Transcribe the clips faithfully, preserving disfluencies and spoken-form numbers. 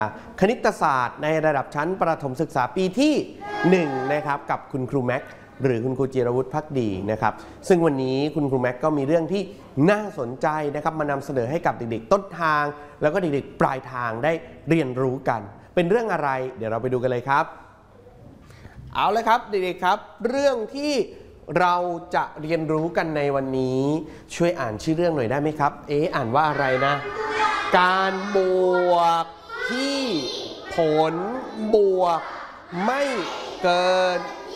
คณิตศาสตร์ในระดับชั้นประถมศึกษาปีที่หนึ่งนะครับกับคุณครูแม็กหรือคุณครูจิรวุฒิภักดีนะครับซึ่งวันนี้คุณครูแม็กก็มีเรื่องที่น่าสนใจนะครับมานำเสนอให้กับเด็กๆต้นทางแล้วก็เด็กๆปลายทางได้เรียนรู้กันเป็นเรื่องอะไรเดี๋ยวเราไปดูกันเลยครับเอาเลยครับเด็กๆครับเรื่องที่เราจะเรียนรู้กันในวันนี้ช่วยอ่านชื่อเรื่องหน่อยได้ไหมครับเอ๊ะอ่านว่าอะไรนะการบวกที่ผลบวกไม่เกิน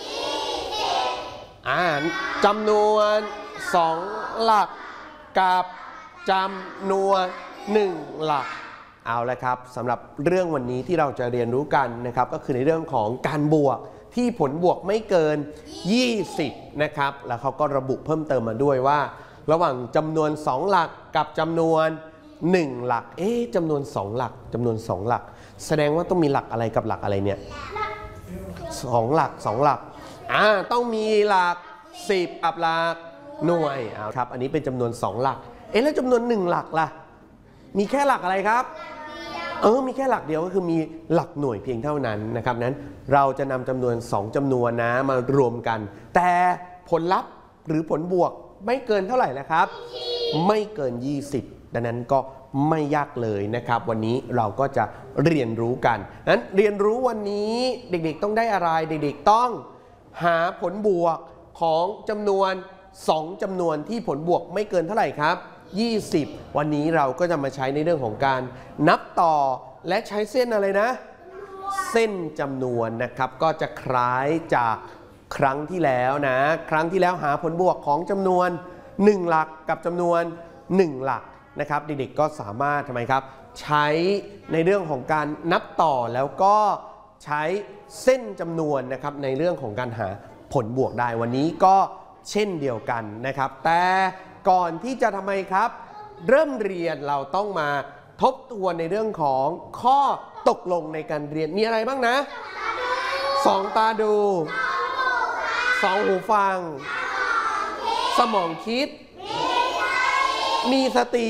อ่านจำนวนสองหลักกับจำนวนหนึ่งหลักเอาละครับสำหรับเรื่องวันนี้ที่เราจะเรียนรู้กันนะครับก็คือในเรื่องของการบวกที่ผลบวกไม่เกินยี่สิบนะครับแล้วเขาก็ระบุเพิ่มเติมมาด้วยว่าระหว่างจำนวนสองหลักกับจำนวนหนึ่งหลักเอ๊ะจำนวนสองหลักจำนวนสองหลักแสดงว่าต้องมีหลักอะไรกับหลักอะไรเนี่ยสองหลักสองหลักอ่าต้องมีหลักสิบกับหลักหน่วยเอาครับอันนี้เป็นจำนวนสองหลักเอ๊ะแล้วจำนวนหนึ่งหลักล่ะมีแค่หลักอะไรครับเออมีแค่หลักเดียวก็คือมีหลักหน่วยเพียงเท่านั้นนะครับนั้นเราจะนำจำนวนสองจำนวนนะมารวมกันแต่ผลลัพธ์หรือผลบวกไม่เกินเท่าไหร่แล้วครับไม่เกินยี่สิบดังนั้นก็ไม่ยากเลยนะครับวันนี้เราก็จะเรียนรู้กันนั้นเรียนรู้วันนี้เด็กๆต้องได้อะไรเด็กๆต้องหาผลบวกของจำนวนสองจำนวนที่ผลบวกไม่เกินเท่าไหร่ครับยี่สิบวันนี้เราก็จะมาใช้ในเรื่องของการนับต่อและใช้เส้นอะไรนะเส้นจำนวนนะครับก็จะคล้ายจากครั้งที่แล้วนะครั้งที่แล้วหาผลบวกของจำนวนหนึ่งหลักกับจำนวนหนึ่งหลักนะครับเด็กๆก็สามารถทำไมครับใช้ในเรื่องของการนับต่อแล้วก็ใช้เส้นจำนวนนะครับในเรื่องของการหาผลบวกได้วันนี้ก็เช่นเดียวกันนะครับแต่ก่อนที่จะทำไมครับเริ่มเรียนเราต้องมาทบทวนในเรื่องของข้อตกลงในการเรียนมีอะไรบ้างนะสองตาดูสองหูฟังสมองคิดมีสติ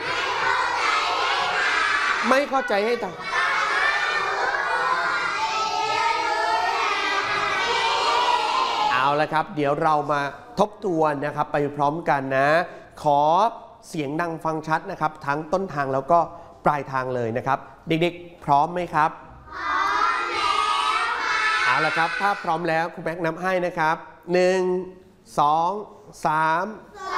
ไม่เข้าใจให้ตามเอาละครับเดี๋ยวเรามาทบทวนนะครับไปพร้อมกันนะขอเสียงดังฟังชัดนะครับทั้งต้นทางแล้วก็ปลายทางเลยนะครับเด็กๆพร้อมไหมครับพร้อมแล้วค่ะเอาละครับถ้าพร้อมแล้วครูแม็กนับให้นะครับหนึ่ง สอง สาม ส